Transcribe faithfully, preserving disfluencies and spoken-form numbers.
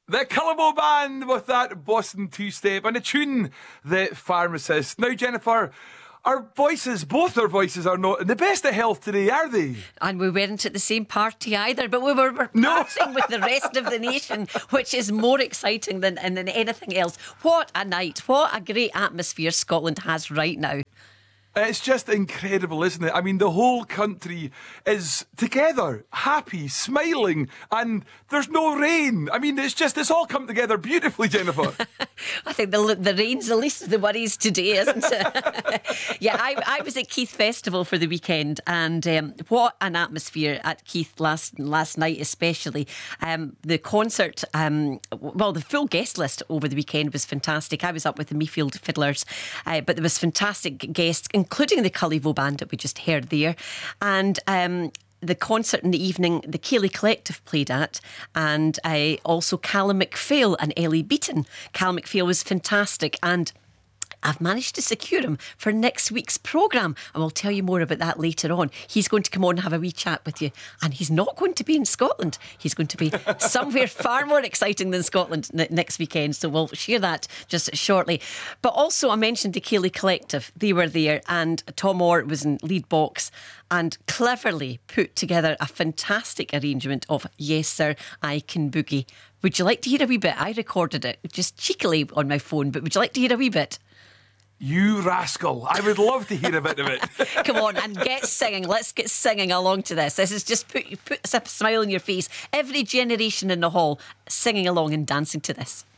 The Cullibo Band with that Boston two-step and a tune, The Pharmacist. Now, Jennifer, our voices, both our voices are not in the best of health today, are they? And we weren't at the same party either, but we were, were No. partying with the rest of the nation, which is more exciting than, than anything else. What a night. What a great atmosphere Scotland has right now. It's just incredible, isn't it? I mean, the whole country is together, happy, smiling, and there's no rain. I mean, it's just, it's all come together beautifully, Jennifer. I think the, the rain's the least of the worries today, isn't it? yeah, I, I was at Keith Festival for the weekend, and um, what an atmosphere at Keith last last night, especially. Um, the concert, um, well, the full guest list over the weekend was fantastic. I was up with the Mayfield Fiddlers, uh, but there was fantastic guests, including the Cullivo Band that we just heard there. And um, the concert in the evening, the Ceilidh Collective played at, and uh, also Callum McPhail and Ellie Beaton. Callum McPhail was fantastic, and I've managed to secure him for next week's programme, and we'll tell you more about that later on. He's going to come on and have a wee chat with you, and he's not going to be in Scotland. He's going to be somewhere far more exciting than Scotland n- next weekend, so we'll share that just shortly. But also, I mentioned the Ceilidh Collective. They were there, and Tom Orr was in lead box and cleverly put together a fantastic arrangement of Yes Sir, I Can Boogie. Would you like to hear a wee bit? I recorded it just cheekily on my phone, but would you like to hear a wee bit? You rascal. I would love to hear a bit of it. Come on and get singing. Let's get singing along to this. This is just put, put a smile on your face. Every generation in the hall singing along and dancing to this.